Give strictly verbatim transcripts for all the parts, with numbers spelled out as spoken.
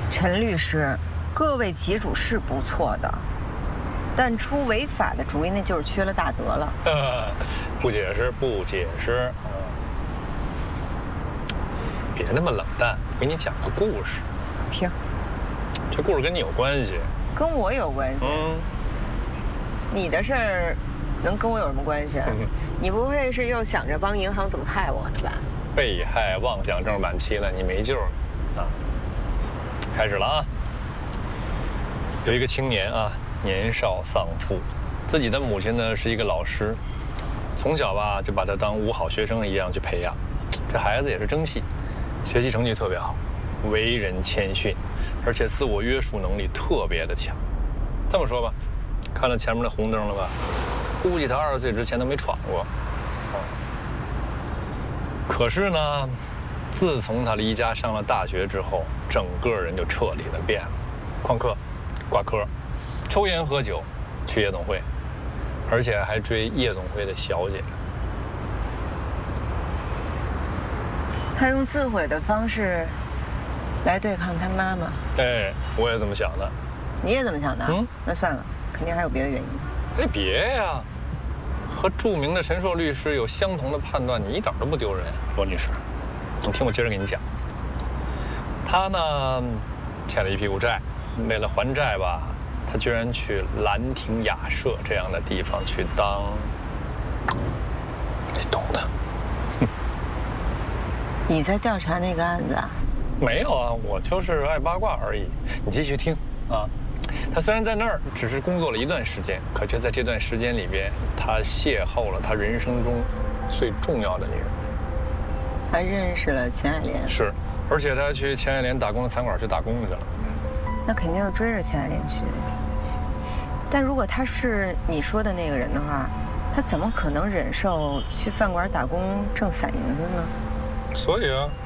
陈律师，各为其主是不错的，但出违法的主意那就是缺了大德了。 呃，不解释，不解释。嗯，别那么冷淡，我给你讲个故事。 听， 这故事跟你有关系。 跟我有关系。嗯，你的事儿能跟我有什么关系啊？嗯、你不会是又想着帮银行怎么害我的吧？ 被害妄想症晚期了，你没救了啊！开始了啊！有一个青年啊，年少丧父，自己的母亲呢是一个老师，从小吧就把他当五好学生一样去培养。这孩子也是争气，学习成绩特别好，为人谦逊，而且自我约束能力特别的强。这么说吧，看了前面的红灯了吧？估计他二十岁之前都没闯过。可是呢，自从他离家上了大学之后，整个人就彻底的变了，旷课、挂科、抽烟喝酒、去夜总会，而且还追夜总会的小姐。 他用自毁的方式来对抗他妈妈。 哎，我也这么想的。 你也这么想的？嗯，那算了，肯定还有别的原因。 哎，别呀！和著名的陈硕律师有相同的判断，你一点都不丢人。罗律师，你听我接着给你讲。他呢，欠了一屁股债，为了还债吧，他居然去兰亭雅舍这样的地方去当，你懂的。 你在调查那个案子啊？ 没有啊，我就是爱八卦而已。你继续听啊。他虽然在那儿只是工作了一段时间，可却在这段时间里边，他邂逅了他人生中最重要的女人。 他认识了钱爱莲。 是，而且他还去钱爱莲打工的餐馆去打工去了。 那肯定是追着钱爱莲去的。但如果他是你说的那个人的话，他怎么可能忍受去饭馆打工挣散银子呢？ 所以啊。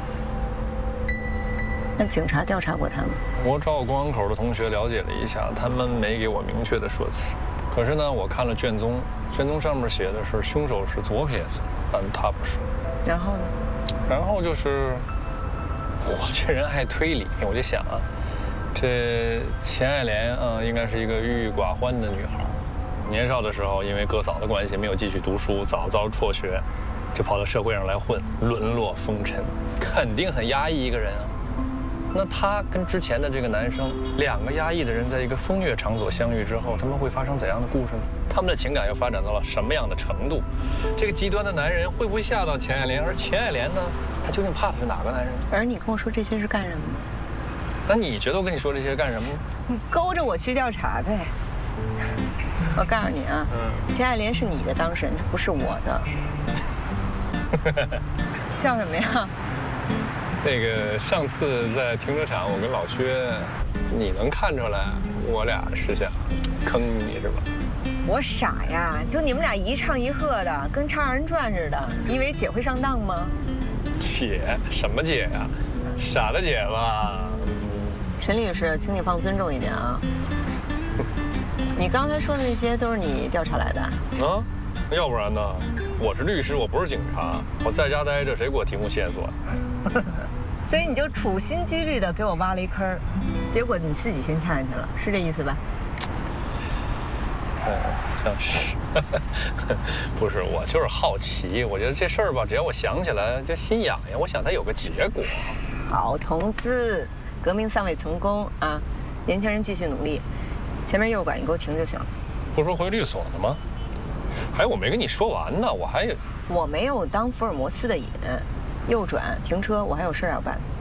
那警察调查过他吗？ 我找我公安口的同学了解了一下，他们没给我明确的说辞。可是呢，我看了卷宗，卷宗上面写的是凶手是左撇子，但他不是。 然后呢？ 然后就是我这人爱推理，我就想啊，这钱爱莲啊、呃，应该是一个郁郁寡欢的女孩。年少的时候，因为哥嫂的关系，没有继续读书，早早辍学，就跑到社会上来混，沦落风尘，肯定很压抑一个人啊。那他跟之前的这个男生，两个压抑的人在一个风月场所相遇之后，他们会发生怎样的故事呢？他们的情感又发展到了什么样的程度？这个极端的男人会不会吓到钱爱莲？而钱爱莲呢，他究竟怕的是哪个男人？ 而你跟我说这些是干什么呢？ 那你觉得我跟你说这些是干什么呢？ 你勾着我去调查呗。我告诉你啊，嗯、钱爱莲是你的当事人，她不是我的。笑什么呀？ 那个上次在停车场，我跟老薛，你能看出来我俩是想坑你是吧？ 我傻呀，就你们俩一唱一和的，跟唱二人转似的。你以为姐会上当吗？ 姐？什么姐呀？傻的姐吧。 陈律师，请你放尊重一点啊。你刚才说的那些都是你调查来的？ 啊，要不然呢？我是律师，我不是警察，我在家待着，谁给我提供线索？ 所以你就处心积虑的给我挖了一坑，结果你自己先跳进去了，是这意思吧？ 哦，像是。不是，我就是好奇，我觉得这事儿吧，只要我想起来就心痒痒，我想它有个结果。 好同志，革命尚未成功啊，年轻人继续努力，前面右拐你给我停就行了。 不说回律所呢吗？哎，我没跟你说完呢，我还有…… 我没有当福尔摩斯的瘾。右转停车，我还有事要办。